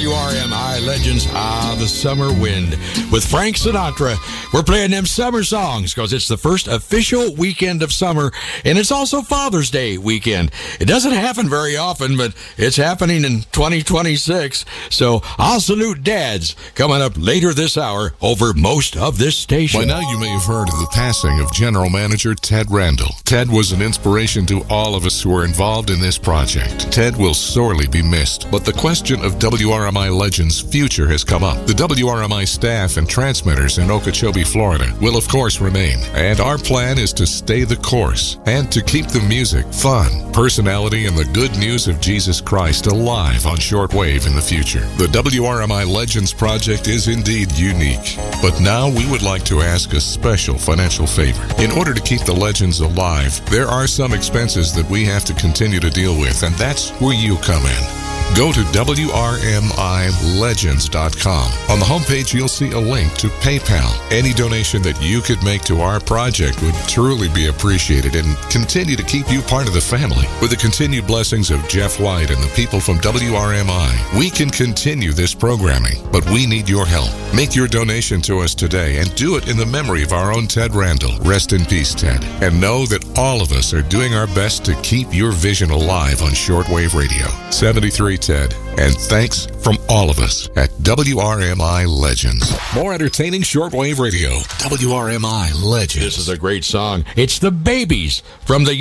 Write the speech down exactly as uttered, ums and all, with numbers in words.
W R M I Legends, Ah, the Summer Wind. With Frank Sinatra, we're playing them summer songs because it's the first official weekend of summer, and it's also Father's Day weekend. It doesn't happen very often, but it's happening in twenty twenty-six. So I'll salute dads coming up later this hour over most of this station. By now you may have heard of the passing of General Manager Ted Randall. Ted was an inspiration to all of us who are involved in this project. Ted will sorely be missed, but the question of W R M I Legends' future has come up. The W R M I staff and transmitters in Okeechobee, Florida will of course remain, and our plan is to stay the course and to keep the music, fun, personality, and the good news of Jesus Christ alive on shortwave in the future. The W R M I Legends project is indeed unique, but now we would like to ask a special financial favor. In order to keep the legends alive, there are some expenses that we have to continue to deal with, and that's where you come in. Go to W R M I legends dot com. On the homepage, you'll see a link to PayPal. Any donation that you could make to our project would truly be appreciated and continue to keep you part of the family. With the continued blessings of Jeff White and the people from W R M I, we can continue this programming, but we need your help. Make your donation to us today and do it in the memory of our own Ted Randall. Rest in peace, Ted. And know that all of us are doing our best to keep your vision alive on shortwave radio. seventy-three Ted, and thanks from all of us at W R M I Legends. More entertaining shortwave radio. W R M I Legends. This is a great song. It's the Babies from the